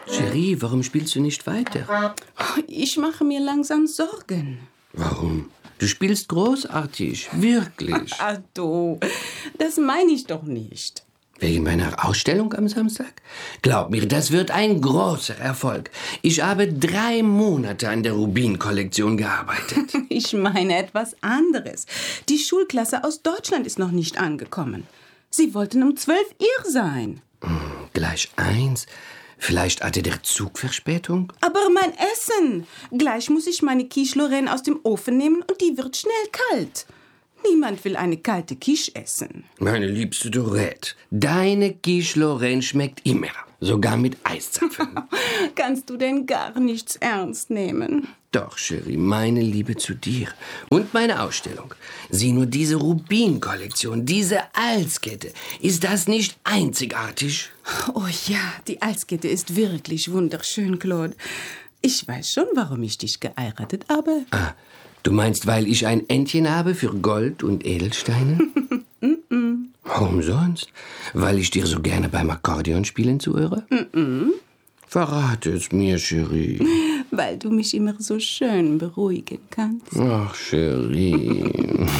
Cherie, warum spielst du nicht weiter? Ich mache mir langsam Sorgen. Warum? Du spielst großartig, wirklich. Ach du, das meine ich doch nicht. Wegen meiner Ausstellung am Samstag? Glaub mir, das wird ein großer Erfolg. Ich habe 3 Monate an der Rubin-Kollektion gearbeitet. Ich meine etwas anderes. Die Schulklasse aus Deutschland ist noch nicht angekommen. Sie wollten um 12 Uhr sein. Gleich 1. Vielleicht hatte der Zug Verspätung? Aber mein Essen! Gleich muss ich meine Quiche Lorraine aus dem Ofen nehmen und die wird schnell kalt. Niemand will eine kalte Quiche essen. Meine liebste Dorette, deine Quiche Lorraine schmeckt immer. Sogar mit Eiszapfen. Kannst du denn gar nichts ernst nehmen? Doch, Cherie, meine Liebe zu dir. Und meine Ausstellung. Sieh nur diese Rubin-Kollektion, diese Halskette. Ist das nicht einzigartig? Oh ja, die Halskette ist wirklich wunderschön, Claude. Ich weiß schon, warum ich dich geheiratet habe. Ah, du meinst, weil ich ein Entchen habe für Gold und Edelsteine? Warum sonst? Weil ich dir so gerne beim Akkordeonspielen zuhöre? Verrate es mir, Cherie. Weil du mich immer so schön beruhigen kannst. Ach, Cherie.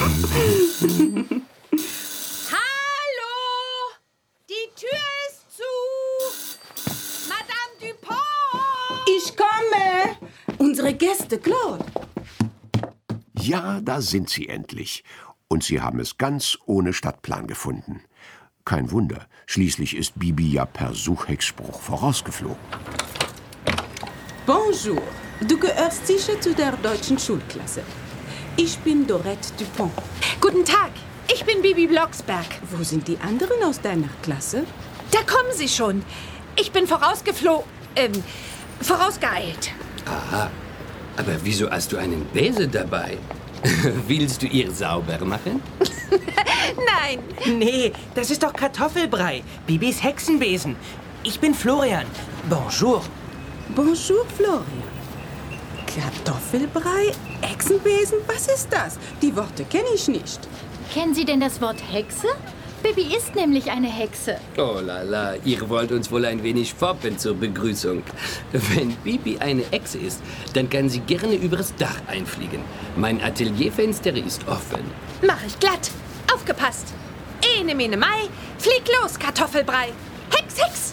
Hallo! Die Tür ist zu! Madame Dupont! Ich komme! Unsere Gäste, Claude. Ja, da sind sie endlich. Und sie haben es ganz ohne Stadtplan gefunden. Kein Wunder, schließlich ist Bibi ja per Suchhexspruch vorausgeflogen. Bonjour. Du gehörst sicher zu der deutschen Schulklasse. Ich bin Dorette Dupont. Guten Tag, ich bin Bibi Blocksberg. Wo sind die anderen aus deiner Klasse? Da kommen Sie schon. Ich bin vorausgeeilt. Aha, aber wieso hast du einen Besen dabei? Willst du ihr sauber machen? Nein. Nee, das ist doch Kartoffelbrei. Bibis Hexenbesen. Ich bin Florian. Bonjour. Bonjour, Florian. Kartoffelbrei? Hexenbesen? Was ist das? Die Worte kenne ich nicht. Kennen Sie denn das Wort Hexe? Bibi ist nämlich eine Hexe. Oh la la, ihr wollt uns wohl ein wenig foppen zur Begrüßung. Wenn Bibi eine Echse ist, dann kann sie gerne übers Dach einfliegen. Mein Atelierfenster ist offen. Mach ich glatt. Aufgepasst. Ene, mene, mai. Flieg los, Kartoffelbrei. Hex, Hex.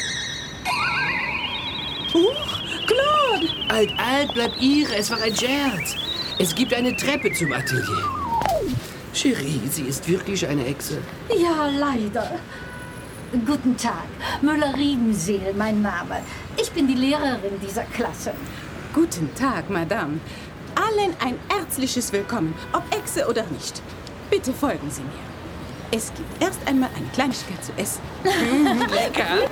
Huch, Claude! Alt, bleib ihre, es war ein Scherz. Es gibt eine Treppe zum Atelier. Cherie, sie ist wirklich eine Echse. Ja, leider. Guten Tag, Müller-Riebenseel, mein Name. Ich bin die Lehrerin dieser Klasse. Guten Tag, Madame. Allen ein herzliches Willkommen, ob Echse oder nicht. Bitte folgen Sie mir. Es gibt erst einmal eine Kleinigkeit zu essen. Lecker.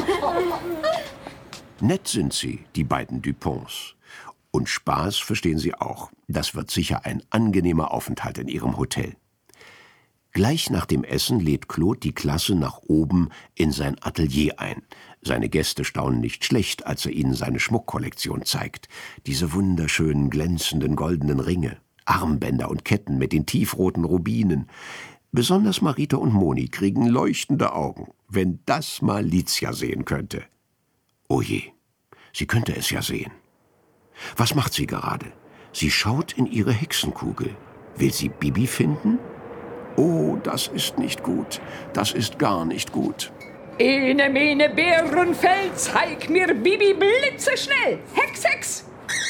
Nett sind sie, die beiden Duponts. Und Spaß verstehen sie auch. Das wird sicher ein angenehmer Aufenthalt in ihrem Hotel. Gleich nach dem Essen lädt Claude die Klasse nach oben in sein Atelier ein. Seine Gäste staunen nicht schlecht, als er ihnen seine Schmuckkollektion zeigt. Diese wunderschönen, glänzenden goldenen Ringe, Armbänder und Ketten mit den tiefroten Rubinen. Besonders Marita und Moni kriegen leuchtende Augen, wenn das mal Licia sehen könnte. Oh je, sie könnte es ja sehen. Was macht sie gerade? Sie schaut in ihre Hexenkugel. Will sie Bibi finden? Oh, das ist nicht gut. Das ist gar nicht gut. Ene, mene, Bärenfell, zeig mir Bibi blitzeschnell. Hex, Hex.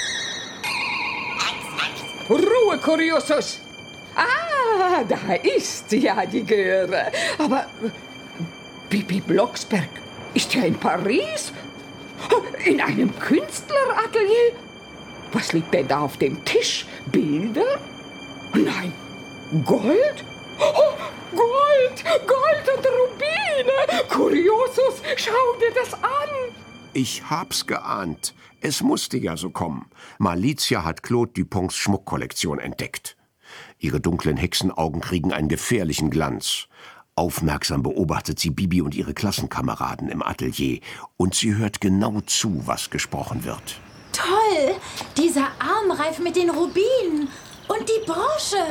Ruhe, Kuriosus. Ah, da ist ja die Göre. Aber Bibi Blocksberg ist ja in Paris. In einem Künstleratelier. Was liegt denn da auf dem Tisch? Bilder? Nein, Gold? Oh, Gold! Gold und Rubine! Kuriosus, schau dir das an! Ich hab's geahnt. Es musste ja so kommen. Malizia hat Claude Duponts Schmuckkollektion entdeckt. Ihre dunklen Hexenaugen kriegen einen gefährlichen Glanz. Aufmerksam beobachtet sie Bibi und ihre Klassenkameraden im Atelier. Und sie hört genau zu, was gesprochen wird. Toll! Dieser Armreif mit den Rubinen und die Brosche.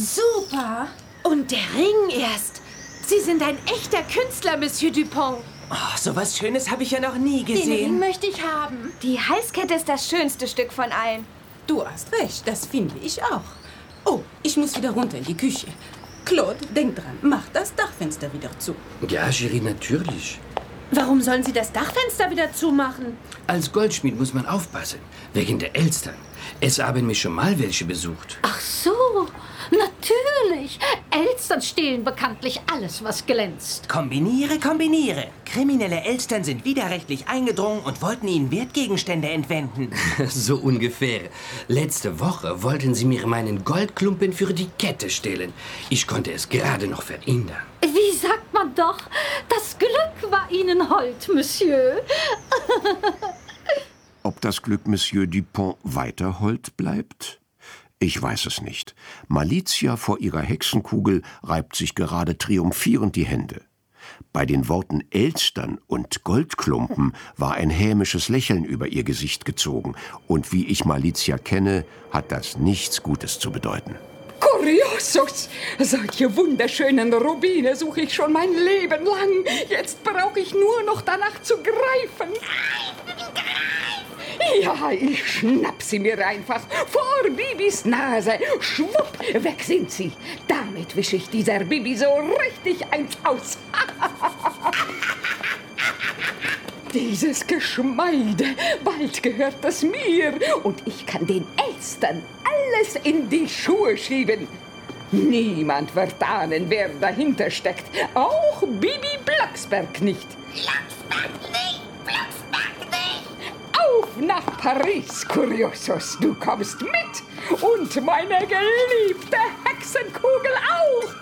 Super! Und der Ring erst. Sie sind ein echter Künstler, Monsieur Dupont. Oh, so was Schönes habe ich ja noch nie Den Ring gesehen. möchte ich haben. Die Halskette ist das schönste Stück von allen. Du hast recht, das finde ich auch. Oh, ich muss wieder runter in die Küche. Claude, denk dran, mach das Dachfenster wieder zu. Ja, Chérie, natürlich. Warum sollen Sie das Dachfenster wieder zumachen? Als Goldschmied muss man aufpassen, wegen der Elstern. Es haben mich schon mal welche besucht. Ach so, natürlich. Elstern stehlen bekanntlich alles, was glänzt. Kombiniere, kombiniere. Kriminelle Elstern sind widerrechtlich eingedrungen und wollten ihnen Wertgegenstände entwenden. So ungefähr. Letzte Woche wollten sie mir meinen Goldklumpen für die Kette stehlen. Ich konnte es gerade noch verhindern. Wie sagt man doch, das Glück war Ihnen hold, Monsieur. Ob das Glück Monsieur Dupont weiter hold bleibt? Ich weiß es nicht. Malizia vor ihrer Hexenkugel reibt sich gerade triumphierend die Hände. Bei den Worten Elstern und Goldklumpen war ein hämisches Lächeln über ihr Gesicht gezogen. Und wie ich Malizia kenne, hat das nichts Gutes zu bedeuten. Kuriosus! Solche wunderschönen Rubine suche ich schon mein Leben lang. Jetzt brauche ich nur noch danach zu greifen. Ja, ich schnapp sie mir einfach vor Bibis Nase. Schwupp, weg sind sie. Damit wische ich dieser Bibi so richtig eins aus. Dieses Geschmeide, bald gehört es mir und ich kann den Elstern alles in die Schuhe schieben. Niemand wird ahnen, wer dahinter steckt. Auch Bibi Blocksberg nicht. Blocksberg nicht! Auf nach Paris, Kuriosus, du kommst mit. Und meine geliebte Hexenkugel auch.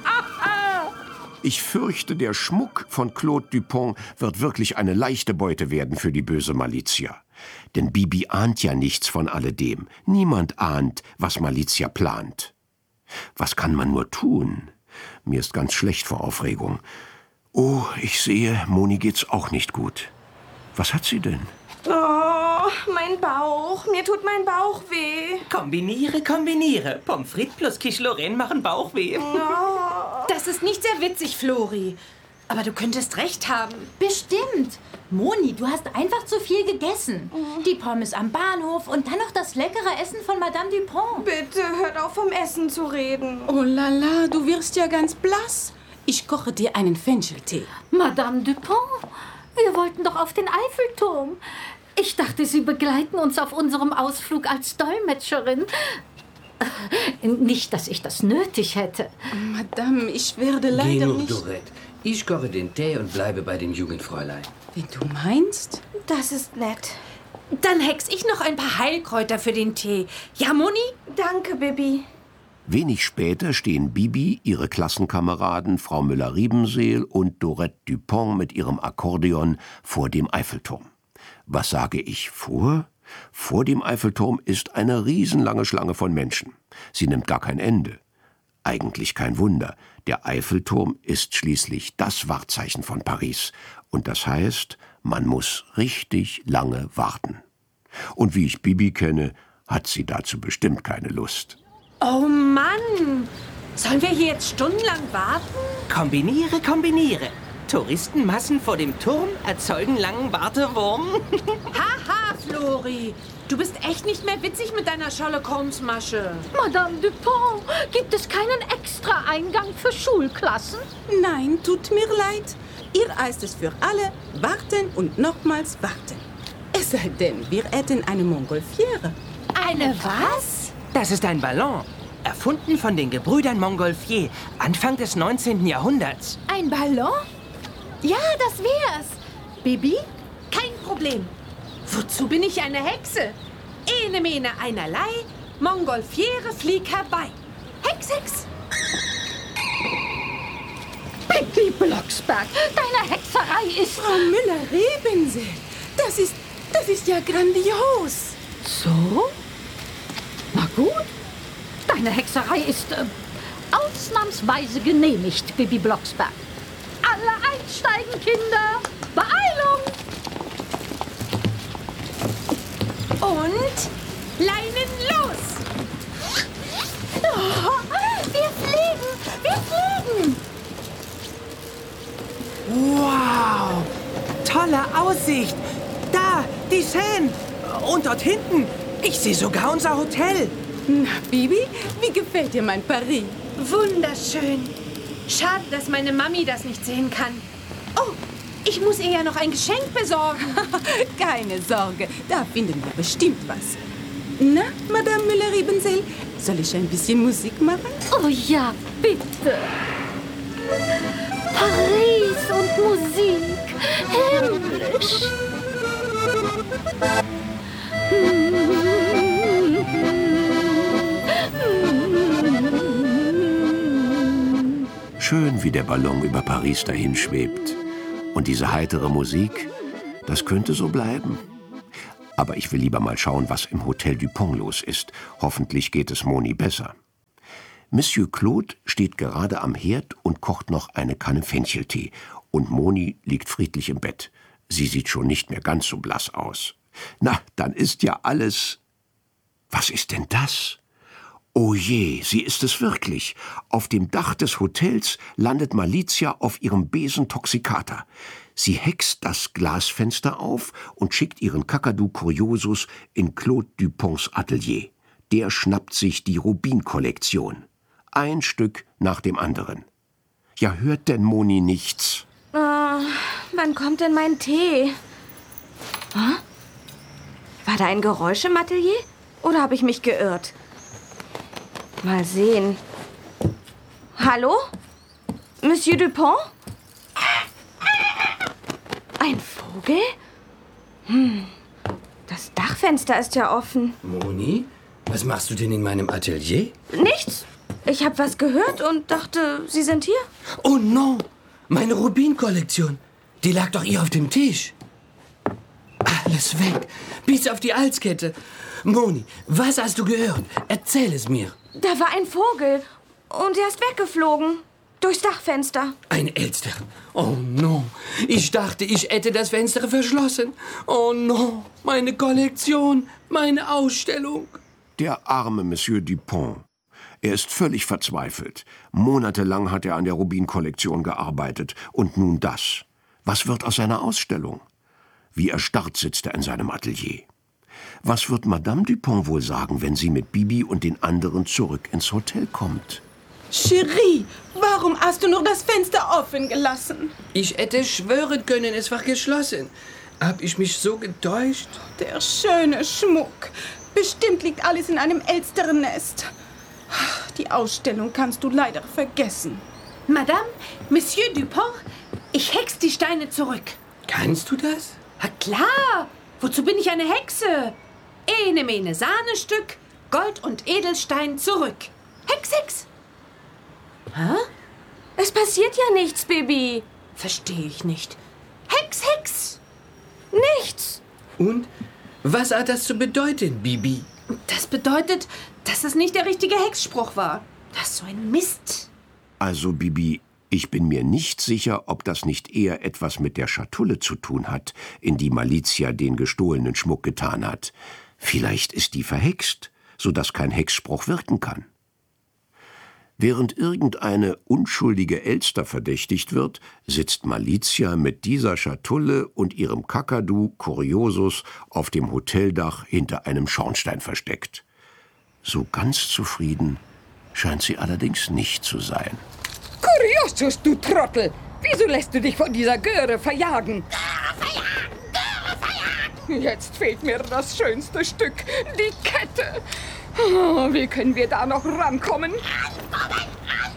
Ich fürchte, der Schmuck von Claude Dupont wird wirklich eine leichte Beute werden für die böse Malizia. Denn Bibi ahnt ja nichts von alledem. Niemand ahnt, was Malizia plant. Was kann man nur tun? Mir ist ganz schlecht vor Aufregung. Oh, ich sehe, Moni geht's auch nicht gut. Was hat sie denn? Oh, mein Bauch. Mir tut mein Bauch weh. Kombiniere, kombiniere. Pommes frites plus Quiche Lorraine machen Bauchweh. Das ist nicht sehr witzig, Flori. Aber du könntest recht haben. Bestimmt. Moni, du hast einfach zu viel gegessen. Die Pommes am Bahnhof und dann noch das leckere Essen von Madame Dupont. Bitte hört auf, vom Essen zu reden. Oh lala, du wirst ja ganz blass. Ich koche dir einen Fencheltee. Madame Dupont, wir wollten doch auf den Eiffelturm. Ich dachte, Sie begleiten uns auf unserem Ausflug als Dolmetscherin. Nicht, dass ich das nötig hätte. Madame, ich werde Geh leider nur, nicht... Dorette. Ich koche den Tee und bleibe bei den Jugendfräulein. Wie du meinst? Das ist nett. Dann hex ich noch ein paar Heilkräuter für den Tee. Ja, Moni? Danke, Bibi. Wenig später stehen Bibi, ihre Klassenkameraden Frau Müller-Riebenseel und Dorette Dupont mit ihrem Akkordeon vor dem Eiffelturm. Was sage ich vor? Vor dem Eiffelturm ist eine riesenlange Schlange von Menschen. Sie nimmt gar kein Ende. Eigentlich kein Wunder. Der Eiffelturm ist schließlich das Wahrzeichen von Paris. Und das heißt, man muss richtig lange warten. Und wie ich Bibi kenne, hat sie dazu bestimmt keine Lust. Oh Mann! Sollen wir hier jetzt stundenlang warten? Kombiniere, kombiniere. Touristenmassen vor dem Turm erzeugen langen Wartewurm. Haha, Flori! Du bist echt nicht mehr witzig mit deiner Sherlock Holmes-Masche. Madame Dupont, gibt es keinen Extra-Eingang für Schulklassen? Nein, tut mir leid. Ihr heißt es für alle warten und nochmals warten. Es sei denn, wir hätten eine Montgolfiere. Eine was? Das ist ein Ballon. Erfunden von den Gebrüdern Montgolfier, Anfang des 19. Jahrhunderts. Ein Ballon? Ja, das wär's. Bibi? Kein Problem. Wozu bin ich eine Hexe? Ene mene einerlei, Montgolfiere flieg herbei. Hex, Hex! Bibi Blocksberg, deine Hexerei ist... Frau Müller-Riebenseel, das ist ja grandios. So? Na gut. Deine Hexerei ist ausnahmsweise genehmigt, Bibi Blocksberg. Alle einsteigen, Kinder! Beeilung! Und Leinen los! Oh, wir fliegen! Wir fliegen! Wow! tolle Aussicht. Da, die Seine. Und dort hinten, ich sehe sogar unser Hotel. Na, Bibi, wie gefällt dir mein Paris? Wunderschön. Schade, dass meine Mami das nicht sehen kann. Oh, ich muss ihr ja noch ein Geschenk besorgen. Keine Sorge, da finden wir bestimmt was. Na, Madame Müller-Riebensel, soll ich ein bisschen Musik machen? Oh ja, bitte. Paris und Musik. Himmlisch. Schön, wie der Ballon über Paris dahinschwebt. Und diese heitere Musik, das könnte so bleiben. Aber ich will lieber mal schauen, was im Hotel Dupont los ist. Hoffentlich geht es Moni besser. Monsieur Claude steht gerade am Herd und kocht noch eine Kanne Fencheltee. Und Moni liegt friedlich im Bett. Sie sieht schon nicht mehr ganz so blass aus. Na, dann ist ja alles... Was ist denn das? Oh je, sie ist es wirklich. Auf dem Dach des Hotels landet Malizia auf ihrem Besen Toxicata. Sie hext das Glasfenster auf und schickt ihren Kakadu Curiosus in Claude Duponts Atelier. Der schnappt sich die Rubin-Kollektion. Ein Stück nach dem anderen. Ja, hört denn Moni nichts? Wann kommt denn mein Tee? Huh? War da ein Geräusch im Atelier? Oder habe ich mich geirrt? Mal sehen. Hallo? Monsieur Dupont? Ein Vogel? Das Dachfenster ist ja offen. Moni, was machst du denn in meinem Atelier? Nichts. Ich habe was gehört und dachte, Sie sind hier. Oh no, meine Rubin-Kollektion. Die lag doch hier auf dem Tisch. Alles weg, bis auf die Halskette. Moni, was hast du gehört? Erzähl es mir. Da war ein Vogel und er ist weggeflogen. Durchs Dachfenster. Ein Elster. Oh no, ich dachte, ich hätte das Fenster verschlossen. Oh no, meine Kollektion, meine Ausstellung. Der arme Monsieur Dupont. Er ist völlig verzweifelt. Monatelang hat er an der Rubin-Kollektion gearbeitet. Und nun das. Was wird aus seiner Ausstellung? Wie erstarrt sitzt er in seinem Atelier. Was wird Madame Dupont wohl sagen, wenn sie mit Bibi und den anderen zurück ins Hotel kommt? Chérie, warum hast du nur das Fenster offen gelassen? Ich hätte schwören können, es war geschlossen. Hab ich mich so getäuscht? Der schöne Schmuck. Bestimmt liegt alles in einem Elsternest. Die Ausstellung kannst du leider vergessen. Madame, Monsieur Dupont, ich hex die Steine zurück. Kannst du das? Na klar, wozu bin ich eine Hexe? Ene mene Sahnestück, Gold und Edelstein zurück. Hex, Hex. Hä? Es passiert ja nichts, Baby. Verstehe ich nicht. Hex, Hex. Nichts. Und was hat das zu bedeuten, Bibi? Das bedeutet, dass das nicht der richtige Hexspruch war. Das ist so ein Mist. Also, Bibi, ich bin mir nicht sicher, ob das nicht eher etwas mit der Schatulle zu tun hat, in die Malizia den gestohlenen Schmuck getan hat. Vielleicht ist die verhext, sodass kein Hexspruch wirken kann. Während irgendeine unschuldige Elster verdächtigt wird, sitzt Malizia mit dieser Schatulle und ihrem Kakadu Curiosus auf dem Hoteldach hinter einem Schornstein versteckt. So ganz zufrieden scheint sie allerdings nicht zu sein. Curiosus, du Trottel! Wieso lässt du dich von dieser Göre verjagen? Göre verjagen! Jetzt fehlt mir das schönste Stück, die Kette. Oh, wie können wir da noch rankommen? Rankommen!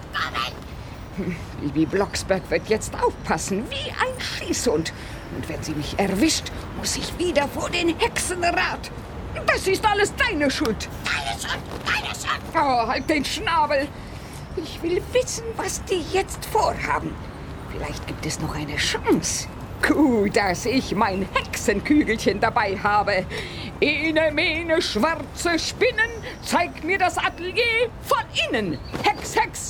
Bibi Blocksberg wird jetzt aufpassen, wie ein Schießhund. Und wenn sie mich erwischt, muss ich wieder vor den Hexenrat. Das ist alles deine Schuld. Deine Schuld! Deine Schuld! Oh, halt den Schnabel. Ich will wissen, was die jetzt vorhaben. Vielleicht gibt es noch eine Chance. Gut, dass ich mein Hexenkügelchen dabei habe. Ene, mene, schwarze Spinnen, zeig mir das Atelier von innen. Hex, Hex.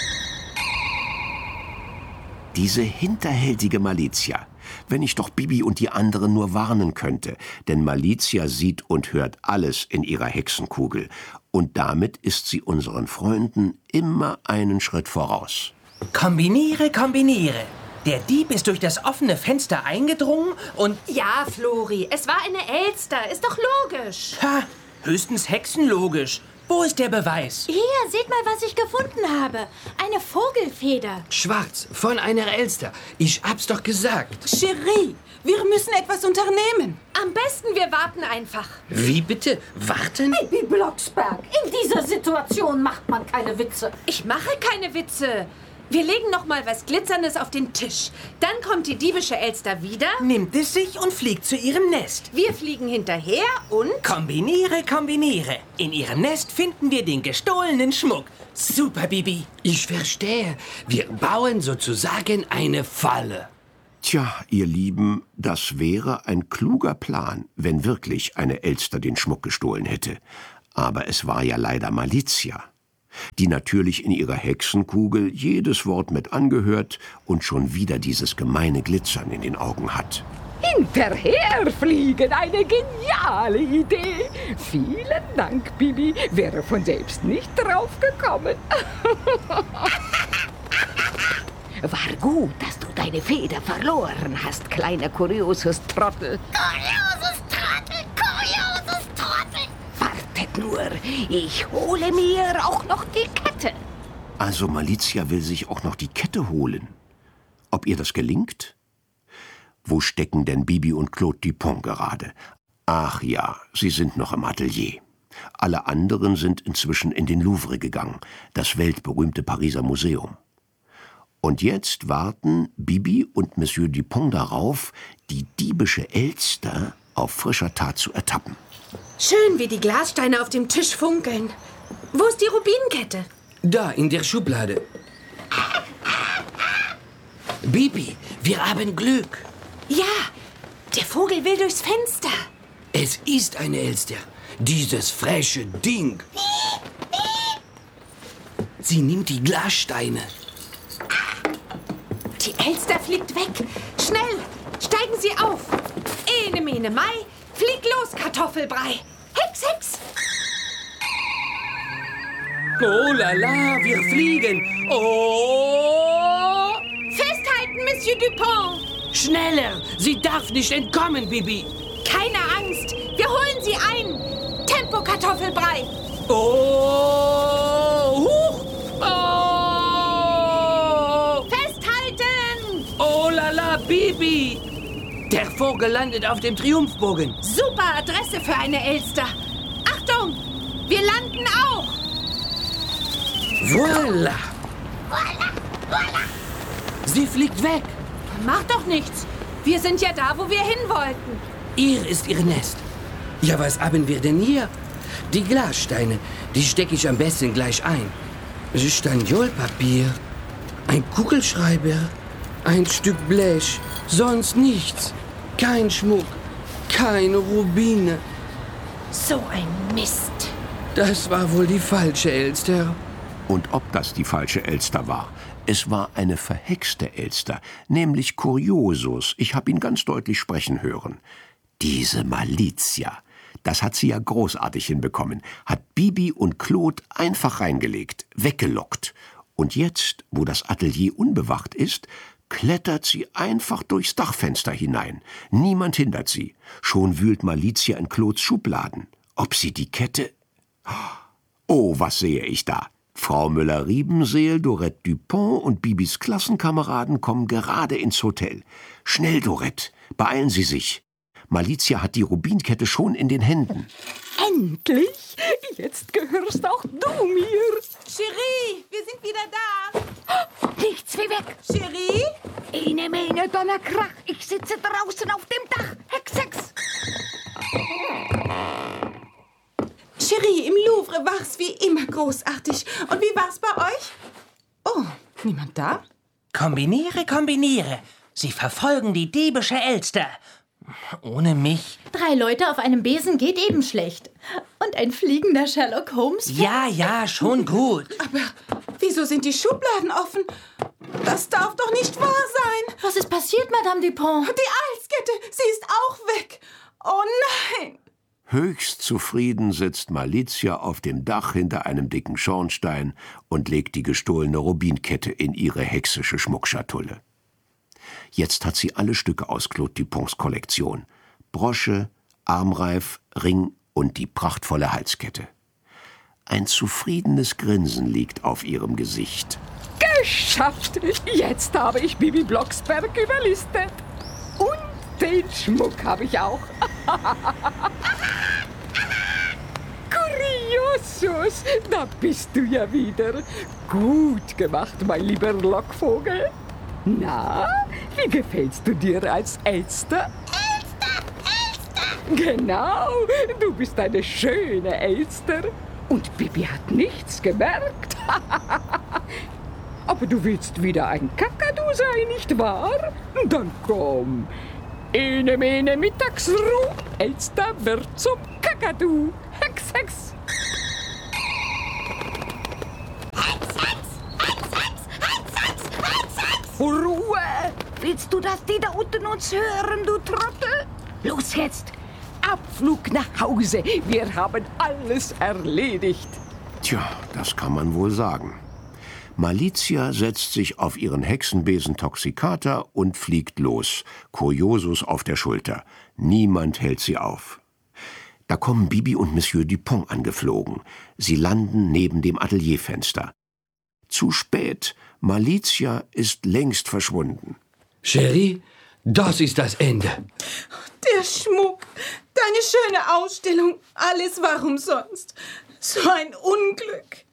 Diese hinterhältige Malizia. Wenn ich doch Bibi und die anderen nur warnen könnte. Denn Malizia sieht und hört alles in ihrer Hexenkugel. Und damit ist sie unseren Freunden immer einen Schritt voraus. Kombiniere, kombiniere. Der Dieb ist durch das offene Fenster eingedrungen und... Ja, Flori, es war eine Elster. Ist doch logisch. Ha, höchstens hexenlogisch. Wo ist der Beweis? Hier, seht mal, was ich gefunden habe. Eine Vogelfeder. Schwarz, von einer Elster. Ich hab's doch gesagt. Cherie, wir müssen etwas unternehmen. Am besten, wir warten einfach. Wie bitte? Warten? Baby Blocksberg, in dieser Situation macht man keine Witze. Ich mache keine Witze. Wir legen noch mal was Glitzerndes auf den Tisch. Dann kommt die diebische Elster wieder. Nimmt es sich und fliegt zu ihrem Nest. Wir fliegen hinterher und... Kombiniere, kombiniere. In ihrem Nest finden wir den gestohlenen Schmuck. Super, Bibi. Ich verstehe. Wir bauen sozusagen eine Falle. Tja, ihr Lieben, das wäre ein kluger Plan, wenn wirklich eine Elster den Schmuck gestohlen hätte. Aber es war ja leider Malizia, die natürlich in ihrer Hexenkugel jedes Wort mit angehört und schon wieder dieses gemeine Glitzern in den Augen hat. Hinterherfliegen, eine geniale Idee. Vielen Dank, Bibi. Wäre von selbst nicht drauf gekommen. War gut, dass du deine Feder verloren hast, kleiner Kuriosus-Trottel. Kuriosus-Trottel, Kuriosus-Trottel. Wartet nur, ich hole mir auch noch die Kette. Also Malizia will sich auch noch die Kette holen. Ob ihr das gelingt? Wo stecken denn Bibi und Claude Dupont gerade? Ach ja, sie sind noch im Atelier. Alle anderen sind inzwischen in den Louvre gegangen, das weltberühmte Pariser Museum. Und jetzt warten Bibi und Monsieur Dupont darauf, die diebische Elster auf frischer Tat zu ertappen. Schön, wie die Glassteine auf dem Tisch funkeln. Wo ist die Rubinenkette? Da, in der Schublade. Bibi, wir haben Glück. Ja, der Vogel will durchs Fenster. Es ist eine Elster. Dieses freche Ding. Sie nimmt die Glassteine. Die Elster fliegt weg. Schnell, steigen Sie auf. Ene, mene, Mai, flieg los, Kartoffelbrei. Hex, Hex. Oh la la, wir fliegen. Oh! Festhalten, Monsieur Dupont. Schneller, sie darf nicht entkommen, Bibi. Keine Angst, wir holen sie ein. Tempo, Kartoffelbrei. Oh! Huch! Oh! Festhalten! Oh la la, Bibi! Der Vogel landet auf dem Triumphbogen. Super Adresse für eine Elster. Achtung, wir landen auch. Voila! Sie fliegt weg. Macht doch nichts. Wir sind ja da, wo wir hin wollten. Hier ist ihr Nest. Ja, was haben wir denn hier? Die Glassteine, die stecke ich am besten gleich ein. Staniolpapier, ein Kugelschreiber, ein Stück Blech, sonst nichts. Kein Schmuck, keine Rubine. So ein Mist. Das war wohl die falsche Elster. Und ob das die falsche Elster war? Es war eine verhexte Elster, nämlich Kuriosus. Ich habe ihn ganz deutlich sprechen hören. Diese Malizia, das hat sie ja großartig hinbekommen, hat Bibi und Claude einfach reingelegt, weggelockt. Und jetzt, wo das Atelier unbewacht ist, klettert sie einfach durchs Dachfenster hinein. Niemand hindert sie. Schon wühlt Malizia in Claudes Schubladen. Ob sie die Kette... Oh, was sehe ich da? Frau Müller-Riebenseel, Dorette Dupont und Bibis Klassenkameraden kommen gerade ins Hotel. Schnell, Dorette, beeilen Sie sich. Malizia hat die Rubinenkette schon in den Händen. Endlich! Jetzt gehörst auch du mir. Cherie, wir sind wieder da. Nichts wie weg. Cherie? Ene, mene, Donnerkrach. Ich sitze draußen auf dem Dach. Hex, Hex. Cherie, im Louvre war's wie immer großartig. Und wie war's bei euch? Oh, niemand da? Kombiniere, kombiniere. Sie verfolgen die diebische Elster. Ohne mich. 3 Leute auf einem Besen geht eben schlecht. Und ein fliegender Sherlock Holmes? Ja, ja, schon gut. Aber wieso sind die Schubladen offen? Das darf doch nicht wahr sein. Was ist passiert, Madame Dupont? Die Halskette, sie ist auch weg. Oh nein. Höchst zufrieden sitzt Malizia auf dem Dach hinter einem dicken Schornstein und legt die gestohlene Rubinenkette in ihre hexische Schmuckschatulle. Jetzt hat sie alle Stücke aus Claude Duponts Kollektion. Brosche, Armreif, Ring und die prachtvolle Halskette. Ein zufriedenes Grinsen liegt auf ihrem Gesicht. Geschafft! Jetzt habe ich Bibi Blocksberg überlistet. Und den Schmuck habe ich auch. Kuriosus, da bist du ja wieder. Gut gemacht, mein lieber Lockvogel. Na, wie gefällst du dir als Elster? Elster! Genau, du bist eine schöne Elster. Und Bibi hat nichts gemerkt. Aber du willst wieder ein Kakadu sein, nicht wahr? Dann komm. Ene, mene, Mittagsruh. Elster wird zum Kakadu. Hex, hex. Ruhe! Willst du, dass die da unten uns hören, du Trottel? Los jetzt! Abflug nach Hause. Wir haben alles erledigt. Tja, das kann man wohl sagen. Malizia setzt sich auf ihren Hexenbesen Toxicata und fliegt los, Kuriosus auf der Schulter. Niemand hält sie auf. Da kommen Bibi und Monsieur Dupont angeflogen. Sie landen neben dem Atelierfenster. Zu spät. Malizia ist längst verschwunden. Cherie, das ist das Ende. Der Schmuck, deine schöne Ausstellung, alles war umsonst. So ein Unglück.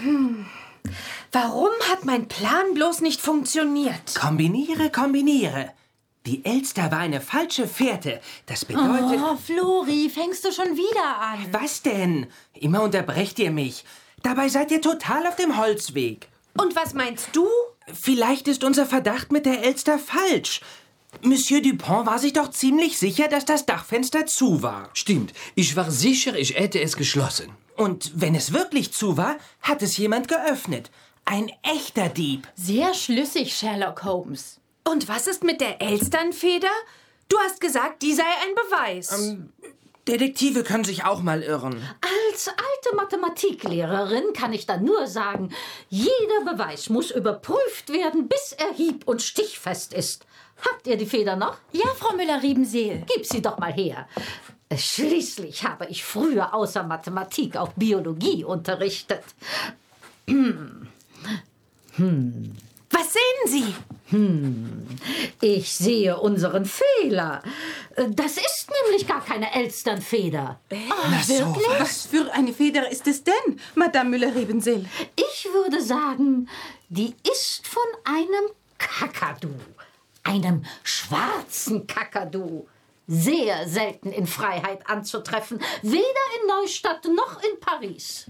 Warum hat mein Plan bloß nicht funktioniert? Kombiniere. Die Elster war eine falsche Fährte. Das bedeutet... Oh, Flori, fängst du schon wieder an? Was denn? Immer unterbrecht ihr mich. Dabei seid ihr total auf dem Holzweg. Und was meinst du? Vielleicht ist unser Verdacht mit der Elster falsch. Monsieur Dupont war sich doch ziemlich sicher, dass das Dachfenster zu war. Stimmt, ich war sicher, ich hätte es geschlossen. Und wenn es wirklich zu war, hat es jemand geöffnet. Ein echter Dieb. Sehr schlüssig, Sherlock Holmes. Und was ist mit der Elsternfeder? Du hast gesagt, die sei ein Beweis. Detektive können sich auch mal irren. Als alte Mathematiklehrerin kann ich da nur sagen, jeder Beweis muss überprüft werden, bis er hieb- und stichfest ist. Habt ihr die Feder noch? Ja, Frau Müller-Riebenseel. Gib sie doch mal her. Schließlich habe ich früher außer Mathematik auch Biologie unterrichtet. Was sehen Sie? Ich sehe unseren Fehler. Das ist nämlich gar keine Elsternfeder. Wirklich? Was für eine Feder ist es denn, Madame Müller-Riebenseel? Ich würde sagen, die ist von einem Kakadu. Einem schwarzen Kakadu. Sehr selten in Freiheit anzutreffen. Weder in Neustadt noch in Paris.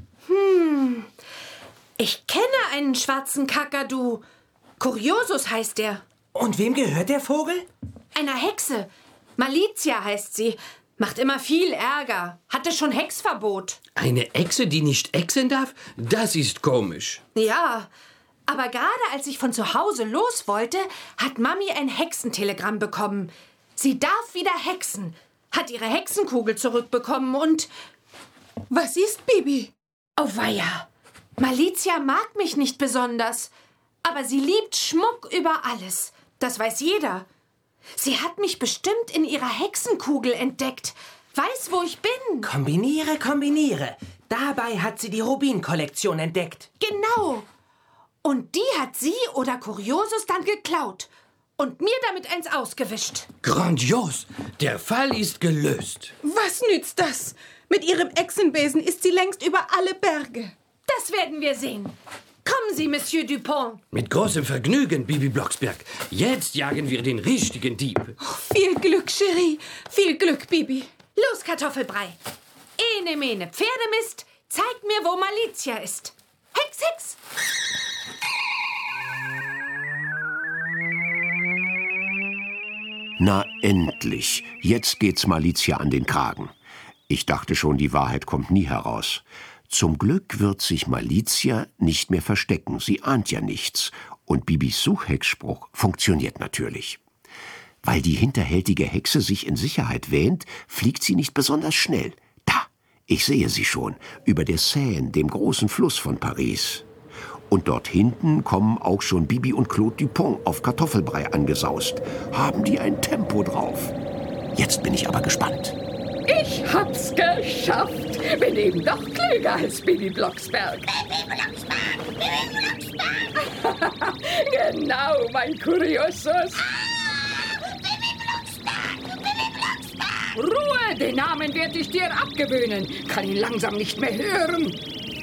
Ich kenne einen schwarzen Kakadu. Kuriosus heißt er. Und wem gehört der Vogel? Einer Hexe. Malizia heißt sie. Macht immer viel Ärger. Hatte schon Hexverbot. Eine Echse, die nicht exen darf? Das ist komisch. Ja, aber gerade als ich von zu Hause los wollte, hat Mami ein Hexentelegramm bekommen. Sie darf wieder hexen. Hat ihre Hexenkugel zurückbekommen und... Was ist Bibi? Oh weia. Malizia mag mich nicht besonders. Aber sie liebt Schmuck über alles. Das weiß jeder. Sie hat mich bestimmt in ihrer Hexenkugel entdeckt. Weiß, wo ich bin. Kombiniere. Dabei hat sie die Rubin-Kollektion entdeckt. Genau. Und die hat sie oder Kuriosus dann geklaut. Und mir damit eins ausgewischt. Grandios. Der Fall ist gelöst. Was nützt das? Mit ihrem Echsenbesen ist sie längst über alle Berge. Das werden wir sehen. Kommen Sie, Monsieur Dupont. Mit großem Vergnügen, Bibi Blocksberg. Jetzt jagen wir den richtigen Dieb. Viel Glück, Cherie. Viel Glück, Bibi. Los, Kartoffelbrei. Ene, mene, Pferdemist. Zeig mir, wo Malizia ist. Hex, Hex. Na endlich, jetzt geht's Malizia an den Kragen. Ich dachte schon, die Wahrheit kommt nie heraus. Zum Glück wird sich Malizia nicht mehr verstecken, sie ahnt ja nichts. Und Bibis Suchhexspruch funktioniert natürlich. Weil die hinterhältige Hexe sich in Sicherheit wähnt, fliegt sie nicht besonders schnell. Da, ich sehe sie schon, über der Seine, dem großen Fluss von Paris. Und dort hinten kommen auch schon Bibi und Claude Dupont auf Kartoffelbrei angesaust. Haben die ein Tempo drauf. Jetzt bin ich aber gespannt. Ich hab's geschafft. Bin eben doch klüger als Bibi Blocksberg. Genau, mein Kuriosus. Ruhe, den Namen werde ich dir abgewöhnen. Kann ihn langsam nicht mehr hören.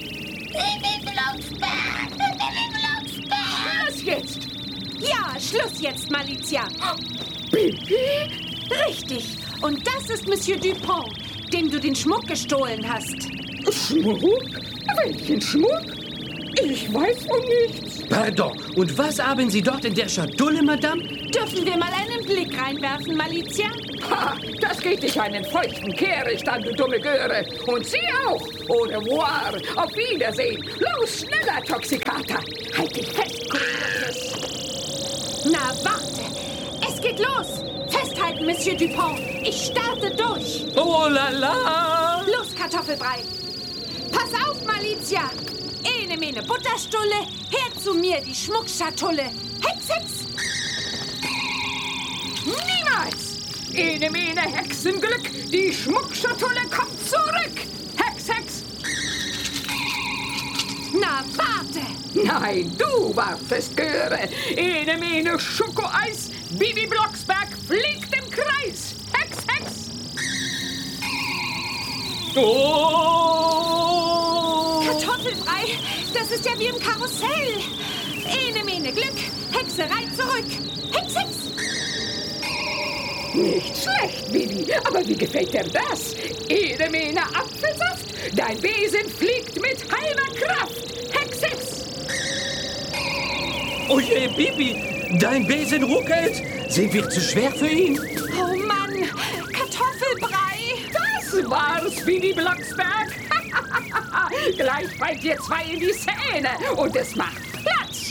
Schluss jetzt. Ja, Schluss jetzt, Malizia. Bibi? Richtig. Und das ist Monsieur Dupont, dem du den Schmuck gestohlen hast. Schmuck? Welchen Schmuck? Ich weiß von nichts. Pardon, und was haben Sie dort in der Schatulle, Madame? Dürfen wir mal einen Blick reinwerfen, Malizia? Ha, das geht dich einen feuchten Kehricht an, du dumme Göre. Und sie auch. Au revoir. Auf Wiedersehen. Los, schneller, Toxikater. Halt dich fest, Kuriosus. Na, warte. Es geht los. Festhalten, Monsieur Dupont. Ich starte durch. Oh la la! Los, Kartoffelbrei. Pass auf, Malizia. Ene, mene Butterstulle. Her zu mir, die Schmuckschatulle. Hex, Hex. Niemals! Ene, mene Hexenglück. Die Schmuckschatulle kommt zurück. Hex, Hex. Na, warte. Nein, du wartest, Göre. Ene, mene Schokoeis. Bibi Blocksberg fliegt im Kreis. Hex, Hex. Oh! Kartoffelbrei, das ist ja wie im Karussell. Ene, mene Glück. Hexerei zurück. Hex, Hex. Nicht schlecht, Bibi, aber wie gefällt dir das? Ene, mene Apfelsaft, dein Besen fliegt mit halber Kraft. Hex, Hex. Oh je, Bibi, dein Besen ruckelt. Sind wir zu schwer für ihn? Oh Mann, Kartoffelbrei. Das war's, Bibi Blocksberg. Gleich fällt dir zwei in die Zähne und es macht Platsch.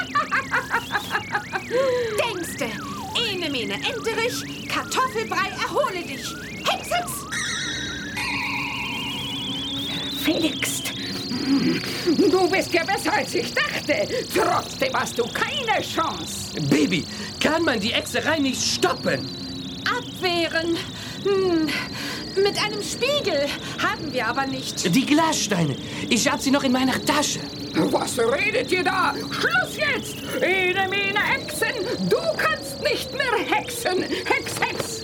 Denkste, ene, mene Enterich, Kartoffelbrei, erhole dich. Hex, Hex. Felix, du bist ja besser als ich dachte. Trotzdem hast du keine Chance. Bibi, kann man die Hexerei nicht stoppen? Abwehren. Mit einem Spiegel haben wir aber nicht. Die Glassteine. Ich hab sie noch in meiner Tasche. Was redet ihr da? Schluss jetzt! Ene, mene Hexen, du kannst nicht mehr hexen. Hex, Hex.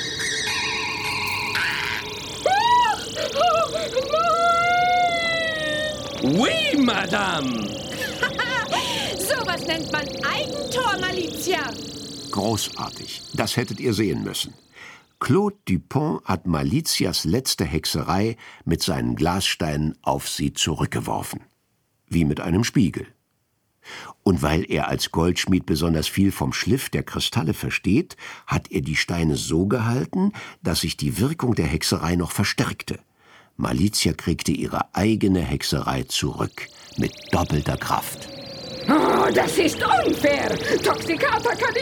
Oui, Madame. Sowas nennt man Eigentor, Malizia. Großartig. Das hättet ihr sehen müssen. Claude Dupont hat Malizias letzte Hexerei mit seinen Glassteinen auf sie zurückgeworfen. Wie mit einem Spiegel. Und weil er als Goldschmied besonders viel vom Schliff der Kristalle versteht, hat er die Steine so gehalten, dass sich die Wirkung der Hexerei noch verstärkte. Malizia kriegte ihre eigene Hexerei zurück, mit doppelter Kraft. Oh, das ist unfair. Toxikater kann